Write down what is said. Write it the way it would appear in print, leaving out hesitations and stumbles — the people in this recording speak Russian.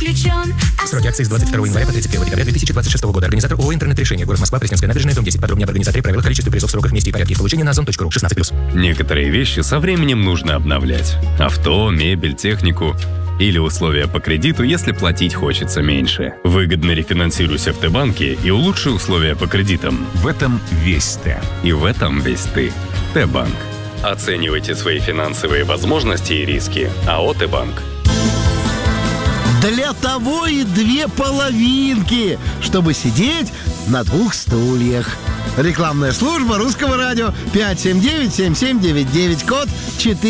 включен. Сроки акции с 22 января по 31 декабря 2026 года. Организатор ООО «Интернет-решение». Город Москва, Пресненская набережная, дом 10. Подробнее об организаторе, правилах, количестве призов, сроках, месте и порядке их получения на ozon.ru. 16+. Некоторые вещи со временем нужно обновлять. Авто, мебель, технику. Или условия по кредиту, если платить хочется меньше. Выгодно рефинансируйся в Т-банке и улучши условия по кредитам. В этом весь Т. И в этом весь ты. Т-банк. Оценивайте свои финансовые возможности и риски. АО «Т-банк». Для того и две половинки, чтобы сидеть на двух стульях. Рекламная служба Русского радио 579-7799, код 4.